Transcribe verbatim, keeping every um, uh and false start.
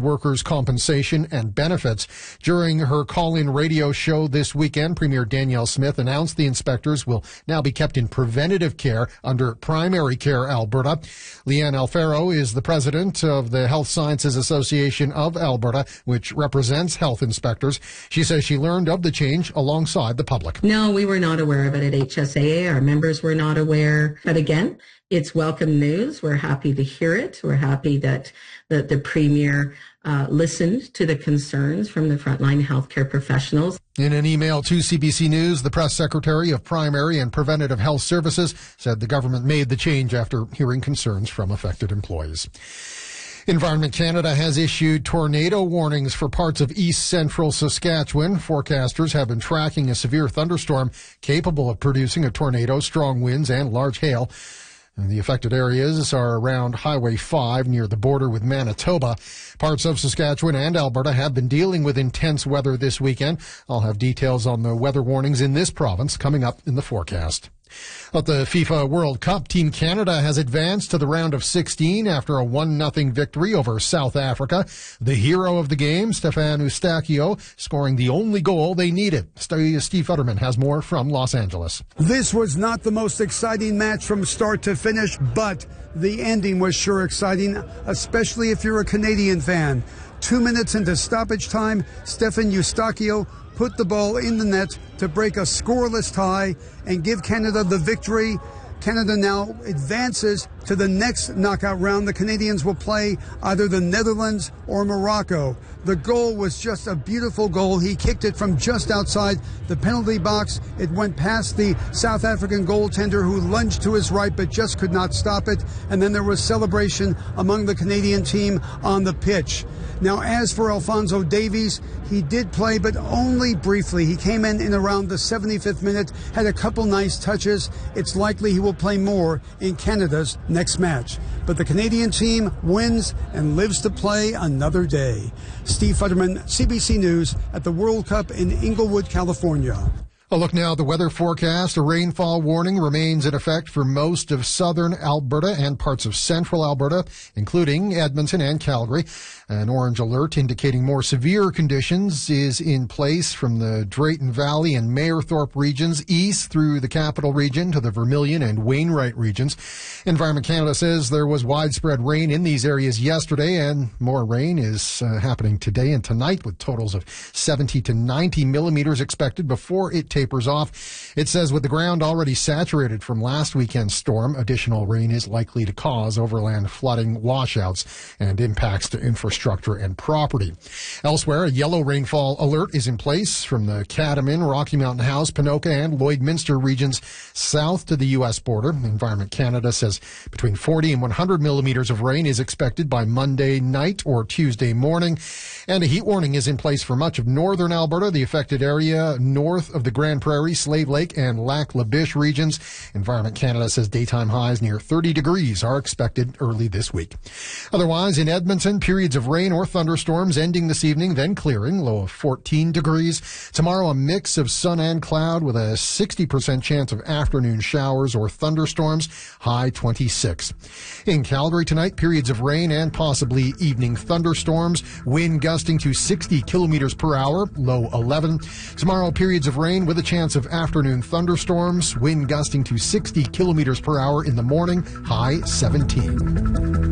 workers' compensation and benefits. During her call-in radio show this weekend, Premier Danielle Smith announced the inspectors will now be kept in preventative care under Primary Care Alberta. Leanne Alfaro is the president of the Health Sciences Association of Alberta, which represents health inspectors. She says she learned of the change alongside the public. No, we were not aware of it at H S A A. Our members were not aware. But again, it's welcome news. We're happy to hear it. We're happy that, that the Premier uh, listened to the concerns from the frontline healthcare professionals. In an email to C B C News, the press secretary of Primary and Preventative Health Services said the government made the change after hearing concerns from affected employees. Environment Canada has issued tornado warnings for parts of east central Saskatchewan. Forecasters have been tracking a severe thunderstorm capable of producing a tornado, strong winds, and large hail. And the affected areas are around Highway five near the border with Manitoba. Parts of Saskatchewan and Alberta have been dealing with intense weather this weekend. I'll have details on the weather warnings in this province coming up in the forecast. At the FIFA World Cup, Team Canada has advanced to the round of sixteen after a one nothing victory over South Africa. The hero of the game, Stefan Eustáquio, scoring the only goal they needed. Steve Futterman has more from Los Angeles. This was not the most exciting match from start to finish, but the ending was sure exciting, especially if you're a Canadian fan. Two minutes into stoppage time, Stefan Eustáquio put the ball in the net to break a scoreless tie and give Canada the victory. Canada now advances to the next knockout round. The Canadians will play either the Netherlands or Morocco. The goal was just a beautiful goal. He kicked it from just outside the penalty box. It went past the South African goaltender, who lunged to his right but just could not stop it. And then there was celebration among the Canadian team on the pitch. Now, as for Alphonso Davies, he did play, but only briefly. He came in in around the seventy-fifth minute, had a couple nice touches. It's likely he will play more in Canada's next match. But the Canadian team wins and lives to play another day. Steve Futterman, C B C News, at the World Cup in Inglewood, California. A look now at the weather forecast. A rainfall warning remains in effect for most of southern Alberta and parts of central Alberta, including Edmonton and Calgary. An orange alert indicating more severe conditions is in place from the Drayton Valley and Mayerthorpe regions east through the Capital Region to the Vermilion and Wainwright regions. Environment Canada says there was widespread rain in these areas yesterday, and more rain is uh, happening today and tonight, with totals of seventy to ninety millimeters expected before it tapers off. It says with the ground already saturated from last weekend's storm, additional rain is likely to cause overland flooding, washouts, and impacts to infrastructure and property. Elsewhere, a yellow rainfall alert is in place from the Catamount, Rocky Mountain House, Ponoka, and Lloydminster regions south to the U S border. Environment Canada says between forty and one hundred millimeters of rain is expected by Monday night or Tuesday morning. And a heat warning is in place for much of northern Alberta, the affected area north of the Grand Prairie, Slave Lake, and Lac-La-Biche regions. Environment Canada says daytime highs near thirty degrees are expected early this week. Otherwise, in Edmonton, periods of rain or thunderstorms ending this evening, then clearing, low of fourteen degrees. Tomorrow, a mix of sun and cloud with a sixty percent chance of afternoon showers or thunderstorms, high twenty-six. In Calgary tonight, periods of rain and possibly evening thunderstorms, wind gusting to sixty kilometers per hour, low eleven. Tomorrow, periods of rain with a chance of afternoon thunderstorms, wind gusting to sixty kilometers per hour in the morning, high seventeen.